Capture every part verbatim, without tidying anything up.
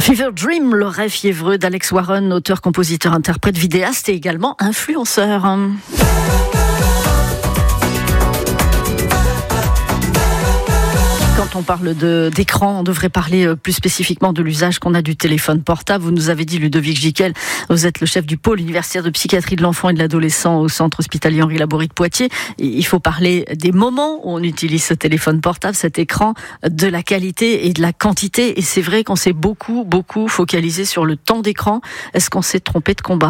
Fever Dream, le rêve fiévreux d'Alex Warren, auteur, compositeur, interprète, vidéaste et également influenceur. Quand on parle de, d'écran, on devrait parler plus spécifiquement de l'usage qu'on a du téléphone portable. Vous nous avez dit, Ludovic Gicquel, vous êtes le chef du pôle universitaire de psychiatrie de l'enfant et de l'adolescent au centre hospitalier Henri Laborie de Poitiers. Il faut parler des moments où on utilise ce téléphone portable, cet écran, de la qualité et de la quantité. Et c'est vrai qu'on s'est beaucoup, beaucoup focalisé sur le temps d'écran. Est-ce qu'on s'est trompé de combat ?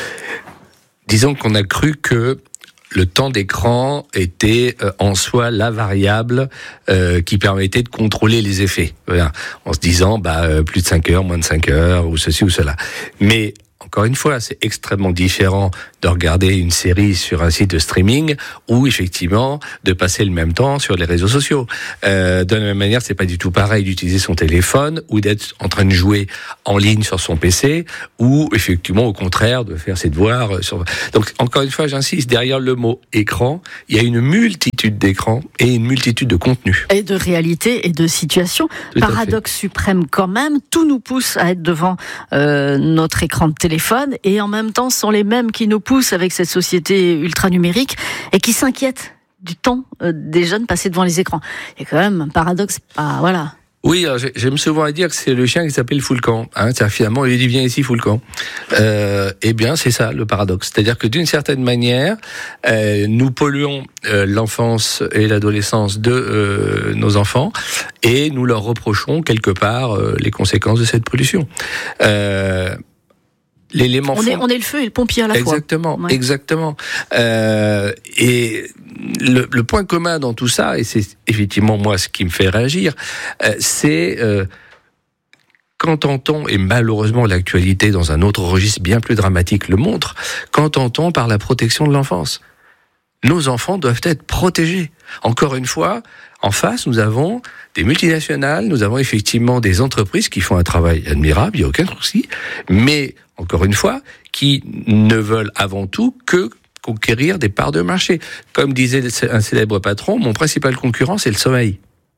Disons qu'on a cru que le temps d'écran était euh, en soi la variable euh, qui permettait de contrôler les effets. Voilà. En se disant, bah, euh, plus de cinq heures, moins de cinq heures, ou ceci ou cela. Mais, encore une fois, c'est extrêmement différent de regarder une série sur un site de streaming ou effectivement de passer le même temps sur les réseaux sociaux. Euh, de la même manière, c'est pas du tout pareil d'utiliser son téléphone ou d'être en train de jouer en ligne sur son P C ou effectivement au contraire de faire ses devoirs. Sur... Donc encore une fois, j'insiste, derrière le mot écran, il y a une multitude d'écrans et une multitude de contenus. Et de réalités et de situations. Tout Paradoxe suprême quand même, tout nous pousse à être devant euh, notre écran de téléphone et en même temps ce sont les mêmes qui nous poussent avec cette société ultra numérique et qui s'inquiètent du temps euh, des jeunes passés devant les écrans. Il y a quand même un paradoxe, pas voilà. Oui, alors j'aime souvent à dire que c'est le chien qui s'appelle Foulcan. Hein, c'est-à-dire finalement, il dit viens ici, Foulcan. Euh, eh bien, c'est ça le paradoxe. C'est-à-dire que d'une certaine manière, euh, nous polluons euh, l'enfance et l'adolescence de euh, nos enfants et nous leur reprochons quelque part euh, les conséquences de cette pollution. Euh, L'élément on, est, on est le feu et le pompier à la exactement, fois. Exactement, exactement. Euh, et le, le point commun dans tout ça, et c'est effectivement moi ce qui me fait réagir, euh, c'est euh, qu'entend-on, et malheureusement l'actualité dans un autre registre bien plus dramatique le montre, qu'entend-on par la protection de l'enfance ? Nos enfants doivent être protégés. Encore une fois, en face, nous avons des multinationales, nous avons effectivement des entreprises qui font un travail admirable, il n'y a aucun souci, mais encore une fois, qui ne veulent avant tout que conquérir des parts de marché. Comme disait un célèbre patron, mon principal concurrent, c'est le sommeil.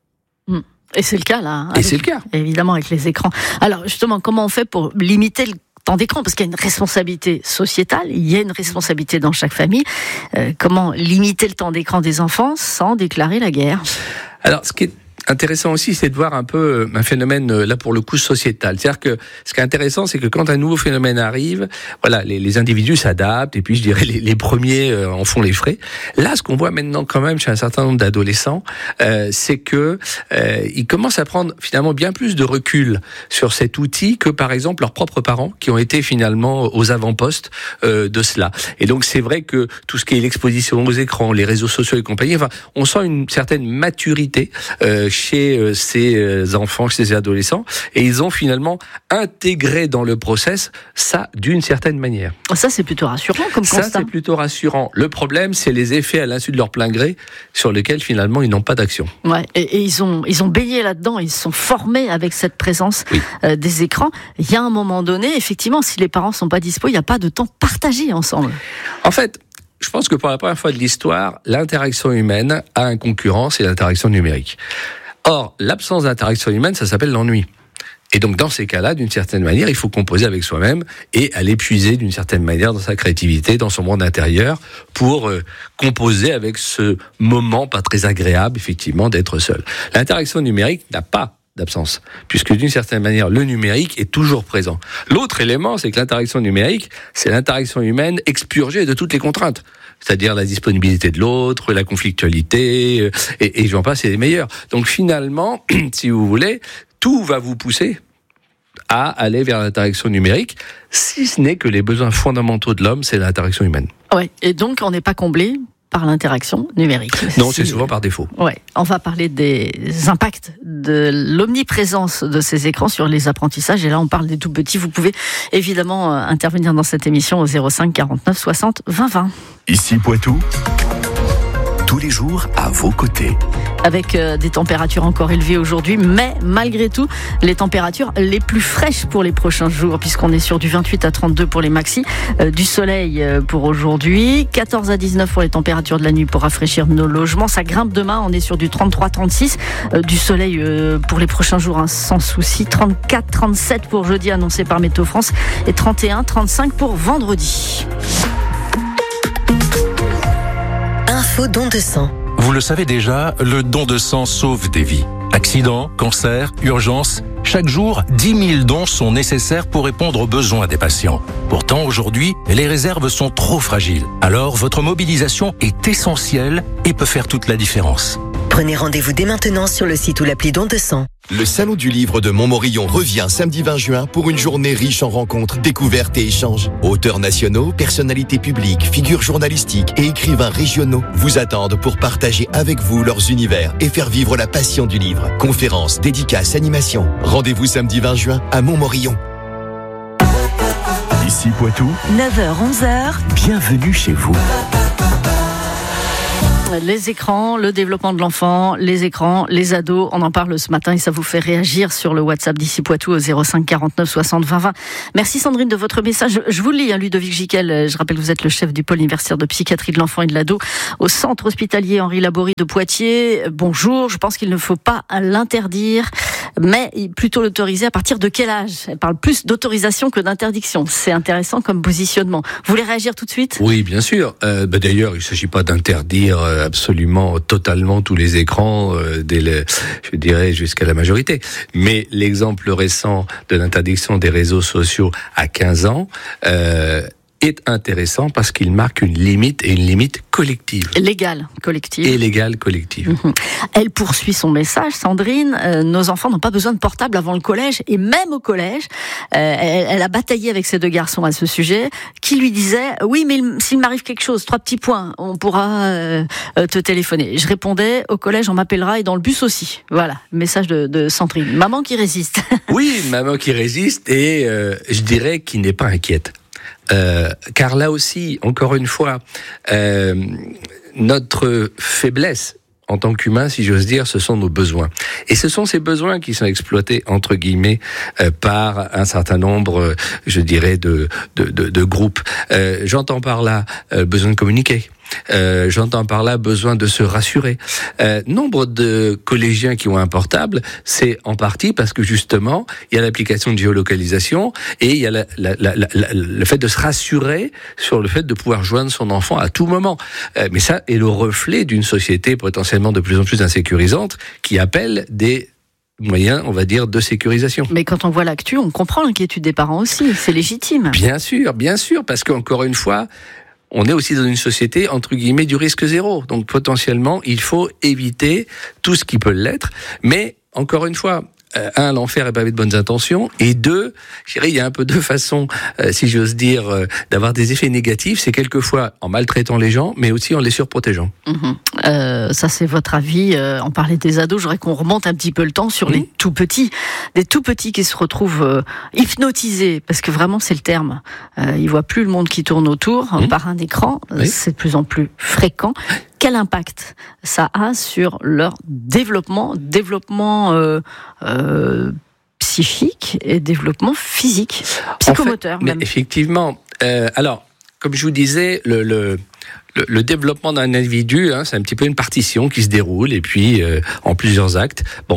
Et c'est le cas, là. Et c'est le cas. Évidemment, avec les écrans. Alors, justement, comment on fait pour limiter le temps d'écran, parce qu'il y a une responsabilité sociétale, il y a une responsabilité dans chaque famille. Euh, comment limiter le temps d'écran des enfants sans déclarer la guerre ? Alors, ce qui est intéressant aussi, c'est de voir un peu un phénomène, là pour le coup, sociétal. C'est-à-dire que ce qui est intéressant, c'est que quand un nouveau phénomène arrive, voilà, les, les individus s'adaptent, et puis je dirais les, les premiers euh, en font les frais. Là, ce qu'on voit maintenant quand même chez un certain nombre d'adolescents, euh, c'est que euh, ils commencent à prendre finalement bien plus de recul sur cet outil que par exemple leurs propres parents, qui ont été finalement aux avant-postes euh, de cela. Et donc c'est vrai que tout ce qui est l'exposition aux écrans, les réseaux sociaux et compagnie, enfin, on sent une certaine maturité euh, chez ces enfants, chez ces adolescents, et ils ont finalement intégré dans le process ça d'une certaine manière. Ça, c'est plutôt rassurant comme constat. Ça, c'est plutôt rassurant. Le problème, c'est les effets à l'insu de leur plein gré, sur lesquels finalement ils n'ont pas d'action. Ouais, et, et ils ont ils ont baigné là-dedans, ils se sont formés avec cette présence oui. euh, des écrans. Il y a un moment donné, effectivement, si les parents sont pas dispo, il n'y a pas de temps partagé ensemble. En fait, je pense que pour la première fois de l'histoire, l'interaction humaine a un concurrent, c'est l'interaction numérique. Or, l'absence d'interaction humaine, ça s'appelle l'ennui. Et donc, dans ces cas-là, d'une certaine manière, il faut composer avec soi-même et aller puiser d'une certaine manière dans sa créativité, dans son monde intérieur, pour euh, composer avec ce moment pas très agréable, effectivement, d'être seul. L'interaction numérique n'a pas d'absence, puisque d'une certaine manière, le numérique est toujours présent. L'autre élément, c'est que l'interaction numérique, c'est l'interaction humaine expurgée de toutes les contraintes. C'est-à-dire la disponibilité de l'autre, la conflictualité, et, et j'en passe, c'est les meilleurs. Donc finalement, si vous voulez, tout va vous pousser à aller vers l'interaction numérique, si ce n'est que les besoins fondamentaux de l'homme, c'est l'interaction humaine. Ouais, et donc on n'est pas comblé par l'interaction numérique. Non, si... c'est souvent par défaut. Ouais, on va parler des impacts de l'omniprésence de ces écrans sur les apprentissages. Et là, on parle des tout petits. Vous pouvez évidemment intervenir dans cette émission au zéro cinq quarante-neuf soixante vingt vingt. Ici Poitou. tous les jours à vos côtés. Avec euh, des températures encore élevées aujourd'hui, mais malgré tout, les températures les plus fraîches pour les prochains jours, puisqu'on est sur du vingt-huit à trente-deux pour les maxis, euh, du soleil euh, pour aujourd'hui, quatorze à dix-neuf pour les températures de la nuit pour rafraîchir nos logements. Ça grimpe demain, on est sur du trente-trois à trente-six, euh, du soleil euh, pour les prochains jours, hein, sans souci, trente-quatre à trente-sept pour jeudi annoncé par Météo France et trente et un à trente-cinq pour vendredi. Info don de sang. Vous le savez déjà, le don de sang sauve des vies. Accidents, cancers, urgences, chaque jour, dix mille dons sont nécessaires pour répondre aux besoins des patients. Pourtant, aujourd'hui, les réserves sont trop fragiles. Alors, votre mobilisation est essentielle et peut faire toute la différence. Prenez rendez-vous dès maintenant sur le site ou l'appli don de sang. Le Salon du Livre de Montmorillon revient samedi vingt juin pour une journée riche en rencontres, découvertes et échanges. Auteurs nationaux, personnalités publiques, figures journalistiques et écrivains régionaux vous attendent pour partager avec vous leurs univers et faire vivre la passion du livre. Conférences, dédicaces, animations. Rendez-vous samedi vingt juin à Montmorillon. Ici Poitou, neuf heures onze heures. bienvenue chez vous. Les écrans, le développement de l'enfant, les écrans, les ados, on en parle ce matin et ça vous fait réagir sur le WhatsApp d'Ici Poitou au zéro cinq quarante-neuf soixante vingt vingt. Merci Sandrine de votre message. Je vous le lis, hein, Ludovic Giquel, je rappelle que vous êtes le chef du pôle universitaire de psychiatrie de l'enfant et de l'ado au centre hospitalier Henri Laborie de Poitiers. Bonjour, je pense qu'il ne faut pas l'interdire, mais plutôt l'autoriser à partir de quel âge ? Elle parle plus d'autorisation que d'interdiction. C'est intéressant comme positionnement. Vous voulez réagir tout de suite ? Oui, bien sûr. Euh, bah d'ailleurs, il ne s'agit pas d'interdire euh, absolument, totalement tous les écrans, euh, dès le, je dirais jusqu'à la majorité. Mais l'exemple récent de l'interdiction des réseaux sociaux à quinze ans euh, est intéressant parce qu'il marque une limite et une limite collective. Légale, collective. Et légale, collective. Mmh. Elle poursuit son message, Sandrine. Euh, nos enfants n'ont pas besoin de portable avant le collège et même au collège. Euh, elle, elle a bataillé avec ces deux garçons à ce sujet qui lui disaient « Oui, mais il, s'il m'arrive quelque chose, trois petits points, on pourra euh, te téléphoner. » Je répondais « Au collège, on m'appellera et dans le bus aussi. » Voilà, message de, de Sandrine. Maman qui résiste. Oui, maman qui résiste et euh, je dirais qui n'est pas inquiète. Euh, car là aussi, encore une fois, euh, notre faiblesse en tant qu'humain, si j'ose dire, ce sont nos besoins. Et ce sont ces besoins qui sont exploités, entre guillemets, euh, par un certain nombre, euh, je dirais, de, de, de, de groupes. Euh, j'entends par là euh, besoin de communiquer. Euh, j'entends par là besoin de se rassurer. Euh, nombre de collégiens qui ont un portable, c'est en partie parce que justement, il y a l'application de géolocalisation et il y a la, la, la, la, la, le fait de se rassurer sur le fait de pouvoir joindre son enfant à tout moment. Euh, mais ça est le reflet d'une société potentiellement de plus en plus insécurisante qui appelle des moyens, on va dire, de sécurisation. Mais quand on voit l'actu, on comprend l'inquiétude des parents aussi, c'est légitime. Bien sûr, bien sûr, parce qu'encore une fois, on est aussi dans une société, entre guillemets, du risque zéro. Donc, potentiellement, il faut éviter tout ce qui peut l'être. Mais, encore une fois, euh, un, l'enfer est pavé de bonnes intentions. Et deux, je dirais, il y a un peu deux façons, euh, si j'ose dire, euh, d'avoir des effets négatifs. C'est quelquefois en maltraitant les gens, mais aussi en les surprotégeant. Mmh. Euh, ça, c'est votre avis. Euh, on parlait des ados. Je voudrais qu'on remonte un petit peu le temps sur mmh. les tout petits. Des tout petits qui se retrouvent euh, hypnotisés, parce que vraiment, c'est le terme. Euh, ils voient plus le monde qui tourne autour mmh. par un écran. Oui. C'est de plus en plus fréquent. Quel impact ça a sur leur développement, développement euh, euh, psychique et développement physique, psychomoteur en fait, même. Mais effectivement. Euh, alors, comme je vous disais, le, le Le, le développement d'un individu, hein, c'est un petit peu une partition qui se déroule et puis euh, en plusieurs actes. Bon,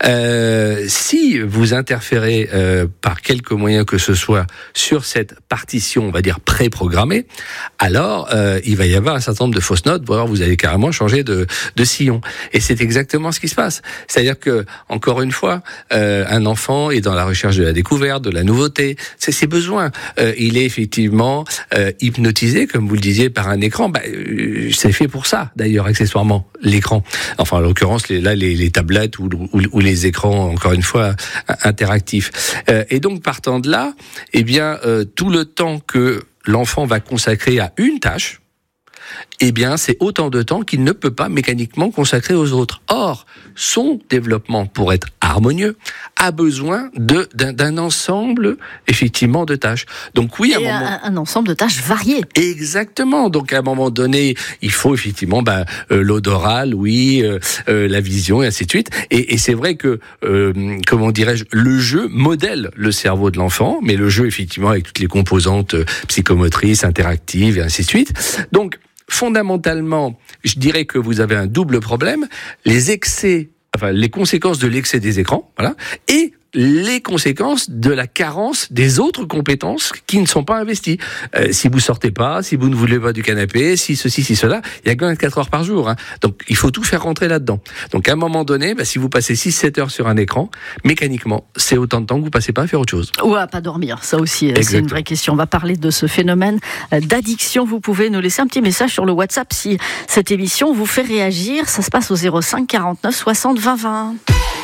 euh, si vous interférez euh, par quelque moyen que ce soit sur cette partition, on va dire préprogrammée, alors euh, il va y avoir un certain nombre de fausses notes, voire vous allez carrément changer de, de sillon. Et c'est exactement ce qui se passe. C'est-à-dire que, encore une fois, euh, un enfant est dans la recherche de la découverte, de la nouveauté. C'est ses besoins. Euh, il est effectivement euh, hypnotisé, comme vous le disiez, par un écran. Bah, c'est fait pour ça, d'ailleurs, accessoirement, l'écran. Enfin, en l'occurrence, les, là, les, les tablettes ou, ou, ou les écrans, encore une fois, interactifs. Euh, et donc, partant de là, eh bien, euh, tout le temps que l'enfant va consacrer à une tâche, eh bien, c'est autant de temps qu'il ne peut pas mécaniquement consacrer aux autres. Or, son développement, pour être harmonieux, a besoin de, d'un, d'un ensemble, effectivement, de tâches. Donc oui, à un Et moment... un, un ensemble de tâches variées. Exactement. Donc à un moment donné, il faut effectivement bah, euh, l'odorat, oui, euh, euh, la vision, et ainsi de suite. Et, et c'est vrai que, euh, comment dirais-je, le jeu modèle le cerveau de l'enfant, mais le jeu, effectivement, avec toutes les composantes euh, psychomotrices, interactives, et ainsi de suite. Donc, fondamentalement, je dirais que vous avez un double problème, les excès, enfin les conséquences de l'excès des écrans, voilà, et les conséquences de la carence des autres compétences qui ne sont pas investies. Euh, si vous sortez pas, si vous ne voulez pas du canapé, si ceci, si cela, il y a quand même quatre heures par jour. Hein. Donc, il faut tout faire rentrer là-dedans. Donc, à un moment donné, bah, si vous passez six sept heures sur un écran, mécaniquement, c'est autant de temps que vous passez pas à faire autre chose. Ou à pas dormir, ça aussi, Exactement. C'est une vraie question. On va parler de ce phénomène d'addiction. Vous pouvez nous laisser un petit message sur le WhatsApp si cette émission vous fait réagir. Ça se passe au zéro cinq quarante-neuf soixante vingt vingt.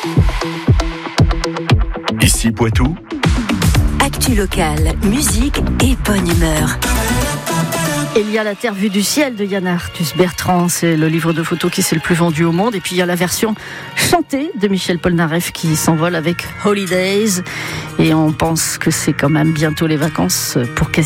Ici Poitou, Actu locale, musique et bonne humeur. Et il y a La Terre vue du ciel de Yann Arthus Bertrand, c'est le livre de photos qui s'est le plus vendu au monde. Et puis il y a la version chantée de Michel Polnareff qui s'envole avec Holidays. Et on pense que c'est quand même bientôt les vacances pour